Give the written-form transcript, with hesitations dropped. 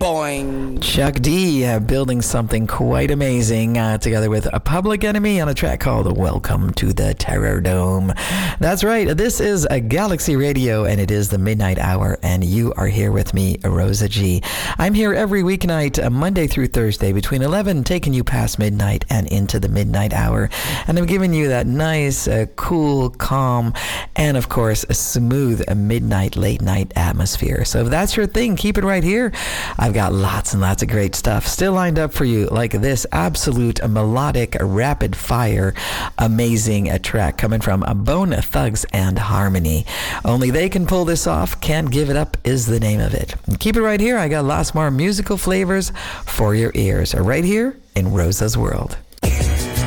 Boing. Chuck D building something quite amazing together with a Public Enemy on a track called Welcome to the Terror Dome. That's right. This is a Galaxy Radio and it is the midnight hour and you are here with me, Rosa G. I'm here every weeknight, Monday through Thursday between 11, taking you past midnight and into the midnight hour. And I'm giving you that nice, cool, calm, and of course, a smooth midnight, late night atmosphere. So if that's your thing, keep it right here. I've got lots and lots of great stuff still lined up for you, like this absolute melodic, rapid fire, amazing track coming from Bone Thugs and Harmony. Only they can pull this off. Can't Give It Up is the name of it. Keep it right here. I got lots more musical flavors for your ears right here in Rosa's World.